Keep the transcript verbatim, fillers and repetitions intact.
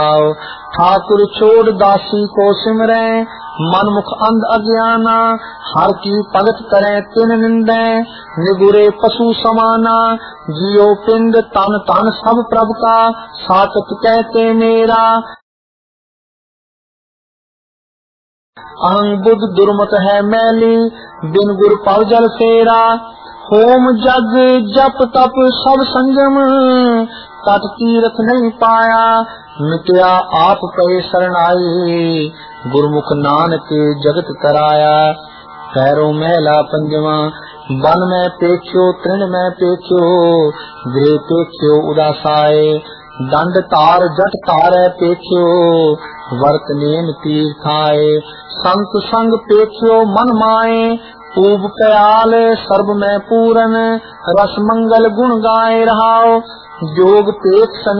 ठाकुर छोड़ दासी को सिमरै, मन मुख अंध अज्ञाना, हर की भगत करे तिन निंदे, निगुरे पशु समाना, जियो पिंड तन तन सब प्रभ का, साचत कहते मेरा। अहं बुध दुर्मत है मैली, बिन गुर पव जल फेरा, होम जग जप तप सब संयम, तट तीरथ नहीं पाया, मिटया आप पे शरणाई, गुरमुख नानक जगत कराया। पैरों मैला पंजवा, बन में पेख्यो तृण में पेख्यो, गृह पेख्यो उदासाए, दंड तार जट तारे पेख्यो, वर्त नेम तीर खाए, संत संग पेख्यो मन माए, ऊब कयाल सर्ब में पूरन, रस मंगल गुण गाए रहाओ, जोग पेख